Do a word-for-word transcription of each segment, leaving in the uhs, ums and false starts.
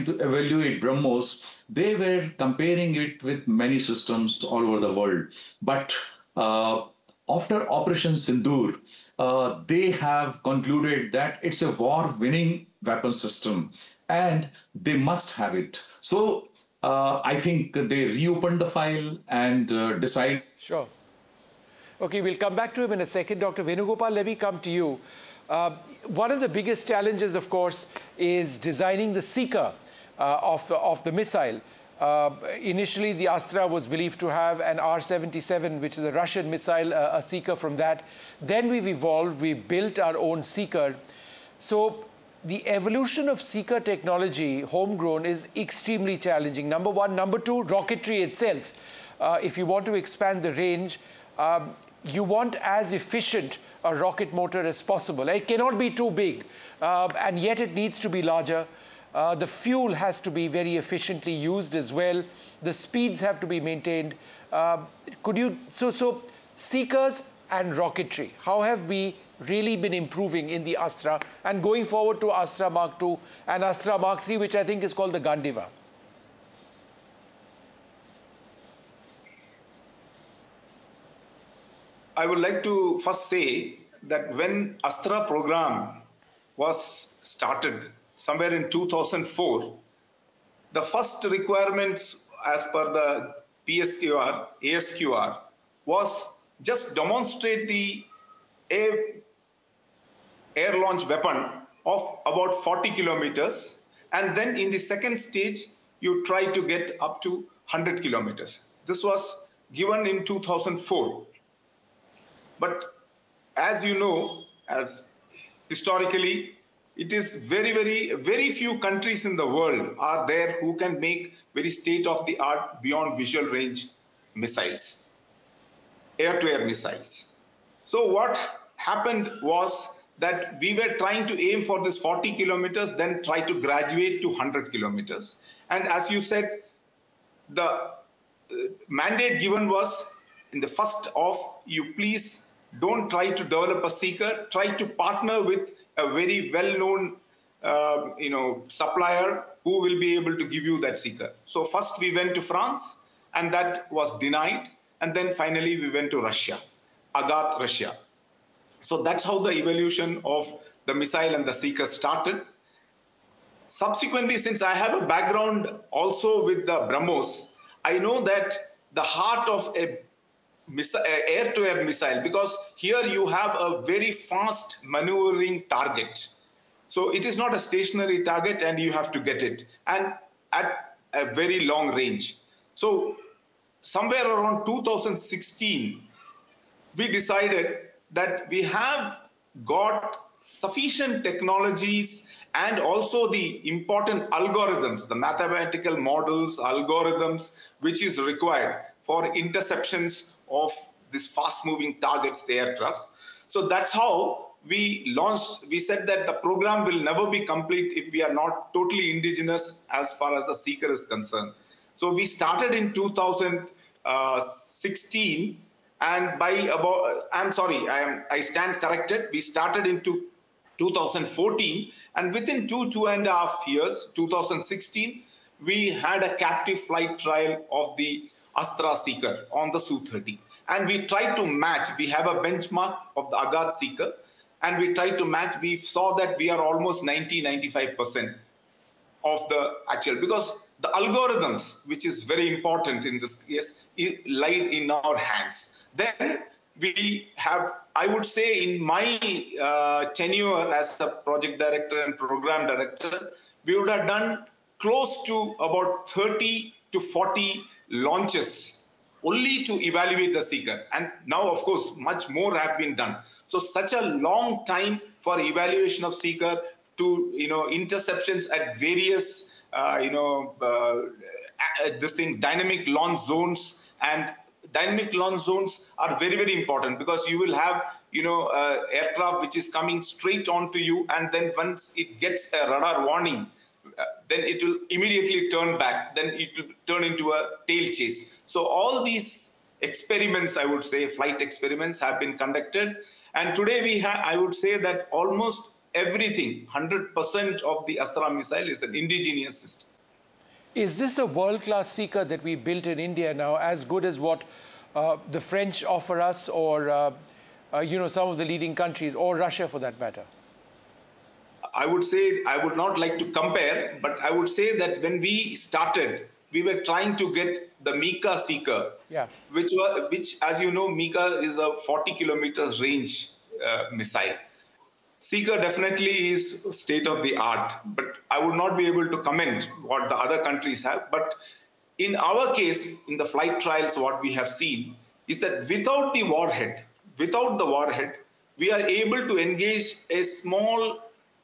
to evaluate BrahMos, they were comparing it with many systems all over the world. But uh, after Operation Sindoor, uh, they have concluded that it's a war-winning weapon system and they must have it. So uh, I think they reopened the file and uh, decided. Sure. Okay, we'll come back to him in a second. Doctor Venugopal, let me come to you. Uh, one of the biggest challenges, of course, is designing the seeker uh, of, the, of the missile. Uh, initially, the Astra was believed to have an R seventy-seven, which is a Russian missile, uh, a seeker from that. Then we've evolved, we built our own seeker. So the evolution of seeker technology, homegrown, is extremely challenging. Number one. Number two, rocketry itself. Uh, if you want to expand the range, um, you want as efficient a rocket motor as possible. It cannot be too big, uh, and yet it needs to be larger. Uh, the fuel has to be very efficiently used as well. The speeds have to be maintained. Uh, could you, so, so seekers and rocketry, how have we really been improving in the Astra and going forward to Astra Mark two and Astra Mark three, which I think is called the Gandiva? I would like to first say that when Astra program was started somewhere in two thousand four, the first requirements as per the P S Q R, A S Q R, was just demonstrate the air, air launch weapon of about forty kilometers. And then in the second stage, you try to get up to one hundred kilometers. This was given in two thousand four. But as you know, as historically, it is very, very, very few countries in the world are there who can make very state-of-the-art beyond visual range missiles, air-to-air missiles. So what happened was that we were trying to aim for this forty kilometers, then try to graduate to one hundred kilometers. And as you said, the uh, mandate given was in the first of, you please don't try to develop a seeker, try to partner with a very well-known uh, you know, supplier who will be able to give you that seeker. So first we went to France, and that was denied. And then finally we went to Russia, Agat, Russia. So that's how the evolution of the missile and the seeker started. Subsequently, since I have a background also with the BrahMos, I know that the heart of a air-to-air missile, because here you have a very fast maneuvering target. So it is not a stationary target and you have to get it, and at a very long range. So somewhere around two thousand sixteen, we decided that we have got sufficient technologies and also the important algorithms, the mathematical models, algorithms, which is required for interceptions of these fast-moving targets, the aircrafts. So that's how we launched. We said that the program will never be complete if we are not totally indigenous as far as the seeker is concerned. So we started in two thousand sixteen, and by about, I'm sorry, I am I stand corrected. We started in two thousand fourteen, and within two, two and a half years, two thousand sixteen, we had a captive flight trial of the Astra seeker on the S U thirty. And we tried to match, we have a benchmark of the Agat seeker, and we tried to match, we saw that we are almost ninety, ninety-five percent of the actual, because the algorithms, which is very important in this case, lied in our hands. Then we have, I would say in my uh, tenure as a project director and program director, we would have done close to about thirty to forty launches only to evaluate the seeker. And now, of course, much more have been done. So such a long time for evaluation of seeker to, you know, interceptions at various, uh, you know, uh, this thing, dynamic launch zones. And dynamic launch zones are very, very important, because you will have, you know, uh, aircraft which is coming straight onto you, and then once it gets a radar warning, uh, then it will immediately turn back. Then it will turn into a tail chase. So all these experiments, I would say, flight experiments have been conducted. And today we have, I would say that almost everything, one hundred percent of the Astra missile is an indigenous system. Is this a world-class seeker that we built in India now, as good as what uh, the French offer us, or uh, uh, you know, some of the leading countries, or Russia for that matter? I would say, I would not like to compare, but I would say that when we started, we were trying to get the Mika Seeker, yeah. which was, which, as you know, Mika is a forty kilometers range uh, missile. Seeker definitely is state of the art, but I would not be able to comment what the other countries have. But in our case, in the flight trials, what we have seen is that without the warhead, without the warhead, we are able to engage a small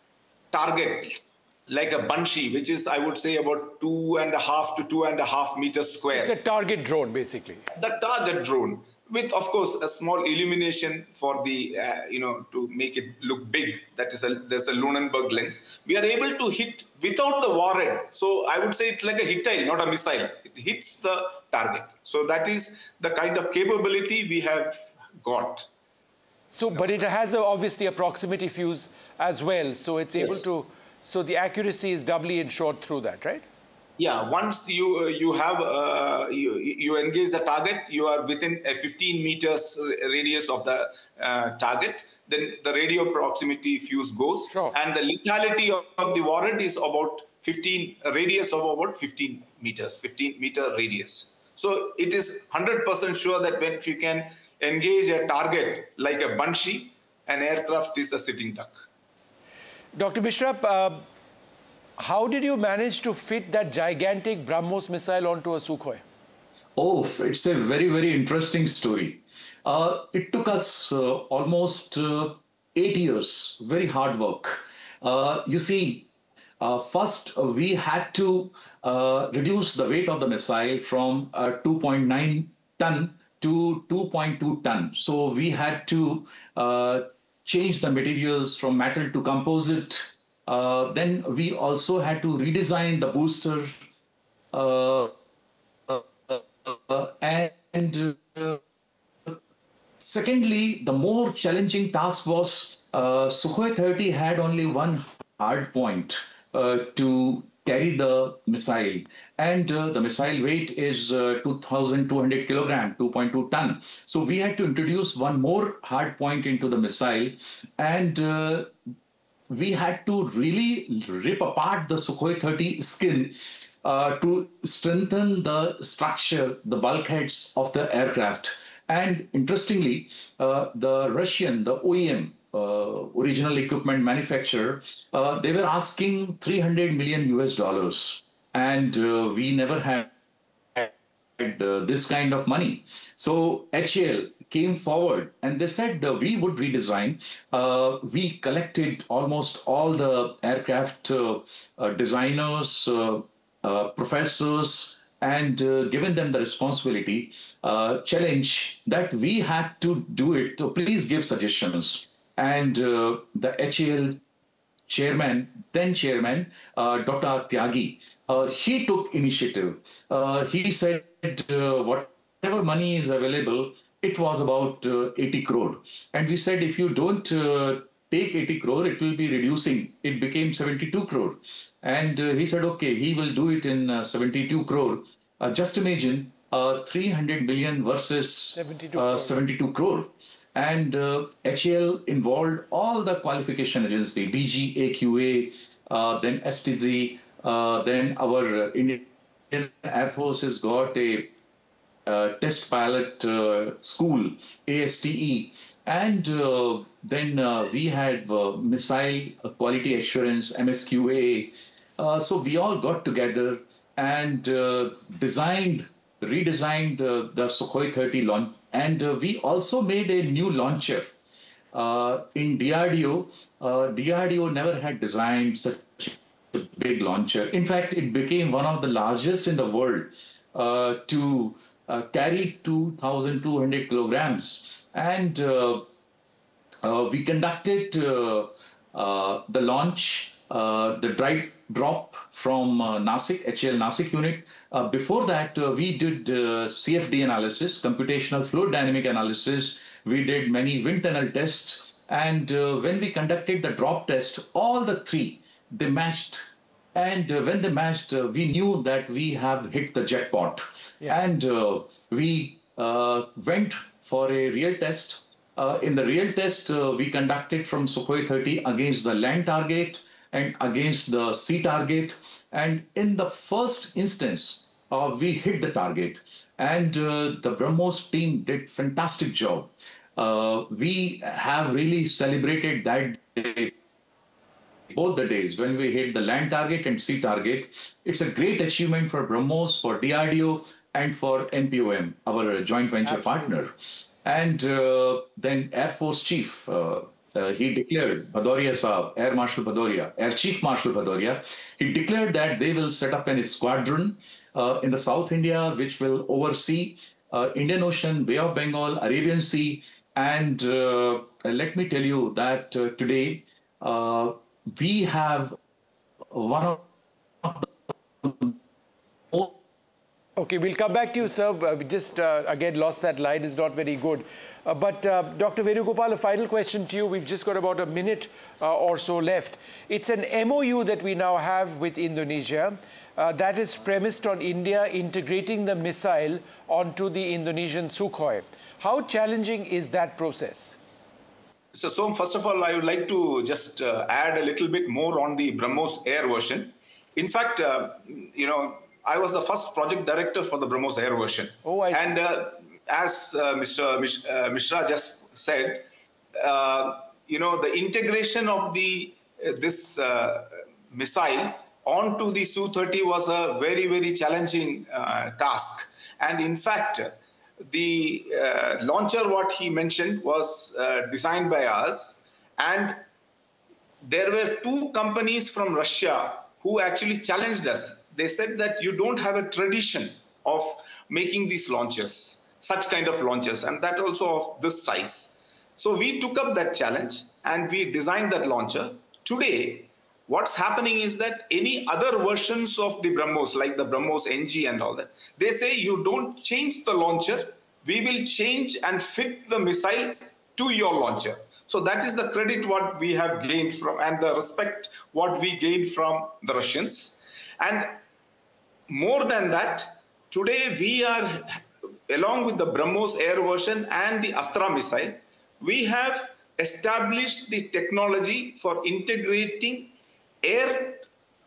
target like a Banshee, which is, I would say, about two and a half to two and a half meters square. It's a target drone, basically. The target drone, with, of course, a small illumination for the, uh, you know, to make it look big. That is, a, there's a Lunenburg lens. We are able to hit without the warhead. So I would say it's like a hitile, not a missile. It hits the target. So that is the kind of capability we have got. So, but it has a, obviously a proximity fuse as well. So it's able Yes. to, so the accuracy is doubly ensured through that, right? Yeah, once you uh, you have uh, you, you engage the target, you are within a fifteen meters radius of the uh, target. Then the radio proximity fuse goes, Sure. and the lethality of, of the warhead is about fifteen a radius of about fifteen meters, fifteen meter radius. So it is one hundred percent sure that when if you can engage a target like a Banshee, an aircraft is a sitting duck. Doctor Mishra, uh, how did you manage to fit that gigantic BrahMos missile onto a Sukhoi? Oh, it's a very, very interesting story. Uh, it took us uh, almost uh, eight years, very hard work. Uh, you see, uh, first uh, we had to uh, reduce the weight of the missile from uh, two point nine ton to two point two ton. So we had to uh, change the materials from metal to composite. Uh, then we also had to redesign the booster uh, uh, and uh, secondly, the more challenging task was uh, Sukhoi thirty had only one hard point uh, to carry the missile, and uh, the missile weight is uh, two thousand two hundred kilogram, two point two ton. So we had to introduce one more hard point into the missile, and uh, we had to really rip apart the Sukhoi thirty skin uh, to strengthen the structure, the bulkheads of the aircraft. And interestingly, uh, the Russian, the O E M, uh, original equipment manufacturer, uh, they were asking three hundred million U S dollars. And uh, we never had uh, this kind of money. So H A L came forward and they said uh, we would redesign. Uh, we collected almost all the aircraft uh, uh, designers, uh, uh, professors, and uh, given them the responsibility, uh, challenge that we had to do it. So please give suggestions. And uh, the H A L chairman, then chairman, uh, Doctor Tyagi, uh, he took initiative. Uh, he said uh, whatever money is available, it was about uh, eighty crore. And we said, if you don't uh, take eighty crore, it will be reducing. It became seventy-two crore. And uh, he said, okay, he will do it in uh, seventy-two crore. Uh, just imagine uh, three hundred million versus seventy-two uh, crore. seventy-two crore. And uh, H A L involved all the qualification agency, D G A Q A, uh, then S T Z, uh, then our uh, Indian Air Force has got a uh, test pilot uh, school, A S T E. And uh, then uh, we had uh, missile quality assurance, M S Q A. Uh, so we all got together and uh, designed, redesigned uh, the Sukhoi thirty launch. And uh, we also made a new launcher uh, in D R D O. Uh, D R D O never had designed such a big launcher. In fact, it became one of the largest in the world uh, to uh, carry two thousand two hundred kilograms. And uh, uh, we conducted uh, uh, the launch, uh, the dry drop from uh, Nasik, H A L Nasik unit. Uh, before that, uh, we did uh, C F D analysis, computational fluid dynamic analysis. We did many wind tunnel tests. And uh, when we conducted the drop test, all the three, they matched And uh, when they matched, uh, we knew that we have hit the jackpot. Yeah. And uh, we uh, went for a real test. Uh, in the real test, uh, we conducted from Sukhoi thirty against the land target and against the sea target. And in the first instance, uh, we hit the target. And uh, the BrahMos team did fantastic job. Uh, we have really celebrated that day, both the days when we hit the land target and sea target. It's a great achievement for BrahMos, for D R D O, and for N P O M, our joint venture Absolutely. partner. And uh, then Air Force Chief, uh, uh, he declared, Bhadoria Saab, Air Marshal Bhadoria, Air Chief Marshal Bhadoria, he declared that they will set up an squadron uh, in the South India, which will oversee uh, Indian Ocean, Bay of Bengal, Arabian Sea. And uh, let me tell you that uh, today uh, we have one of the most. Okay, we'll come back to you, sir. Uh, we just, uh, again, lost that line. It's not very good. Uh, but, uh, Doctor Venugopal, a final question to you. We've just got about a minute uh, or so left. It's an M O U that we now have with Indonesia uh, that is premised on India integrating the missile onto the Indonesian Sukhoi. How challenging is that process? So, Som, first of all, I would like to just uh, add a little bit more on the BrahMos Air version. In fact, uh, you know, I was the first project director for the BrahMos Air version. Oh, I see. And uh, as uh, Mister Mish, uh, Mishra just said, uh, you know, the integration of the uh, this uh, missile onto the S U thirty was a very, very challenging uh, task. And in fact, the uh, launcher, what he mentioned, was uh, designed by us. And there were two companies from Russia who actually challenged us. They said that you don't have a tradition of making these launches, such kind of launches, and that also of this size. So we took up that challenge and we designed that launcher. Today, what's happening is that any other versions of the BrahMos, like the BrahMos N G and all that, they say you don't change the launcher, we will change and fit the missile to your launcher. So that is the credit what we have gained from, and the respect what we gained from the Russians. And more than that, today we are, along with the BrahMos Air version and the Astra missile, we have established the technology for integrating air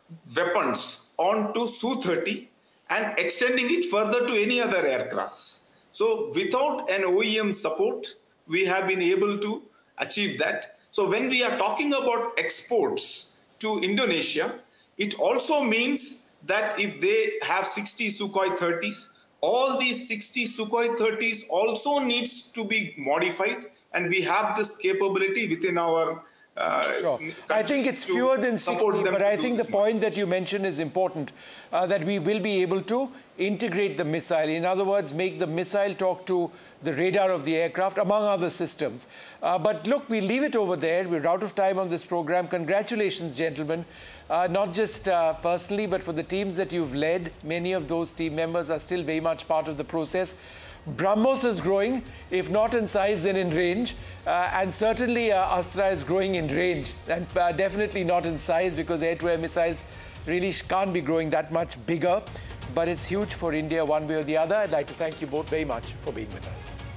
weapons onto S U thirty and extending it further to any other aircrafts. So without an O E M support, we have been able to achieve that. So when we are talking about exports to Indonesia, it also means that if they have sixty Sukhoi thirties, all these sixty Sukhoi thirties also needs to be modified, and we have this capability within our uh, Sure. I think it's fewer than sixty, but I think the point that you mentioned is important, uh, that we will be able to integrate the missile. In other words, make the missile talk to the radar of the aircraft, among other systems. Uh, but look, we leave it over there. We're out of time on this program. Congratulations, gentlemen. Uh, not just uh, personally, but for the teams that you've led. Many of those team members are still very much part of the process. BrahMos is growing, if not in size, then in range. Uh, and certainly uh, Astra is growing in range, and uh, definitely not in size, because air-to-air missiles really can't be growing that much bigger. But it's huge for India one way or the other. I'd like to thank you both very much for being with us.